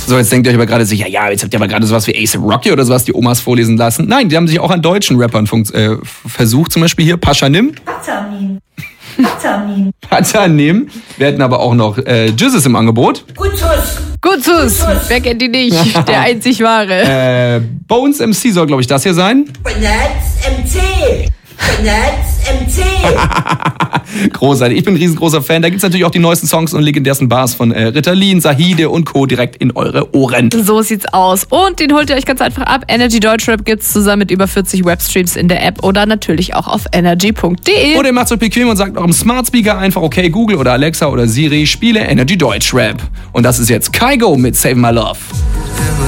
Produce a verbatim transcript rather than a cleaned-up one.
So, jetzt denkt ihr euch aber gerade sicher, ja, jetzt habt ihr aber gerade sowas wie A$AP Rocky oder sowas die Omas vorlesen lassen. Nein, die haben sich auch an deutschen Rappern fun- äh, versucht, zum Beispiel hier Paschanim. Patanim. Patanim. Patanim. Wir hatten aber auch noch äh, Jizzes im Angebot. Gutsus. Gutsus, wer kennt die nicht? Der einzig wahre. Äh, Bones M C soll, glaube ich, das hier sein. Benetz M C. Benetz M C. Großartig. Ich bin ein riesengroßer Fan. Da gibt's natürlich auch die neuesten Songs und legendärsten Bars von äh, Ritalin, Sahide und Co. direkt in eure Ohren. So sieht's aus. Und den holt ihr euch ganz einfach ab. Energy Deutschrap gibt's zusammen mit über vierzig Webstreams in der App oder natürlich auch auf energy punkt de. Oder ihr macht's euch bequem und sagt eurem Smart Speaker einfach, okay, Google oder Alexa oder Siri, spiele Energy Deutschrap. Und das ist jetzt Kygo mit Save My Love.